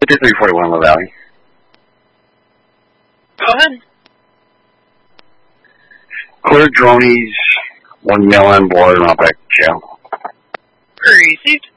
5341 La Valley. Go ahead. Clear Dronies, 1 mail on board, and I'll back to jail. Received.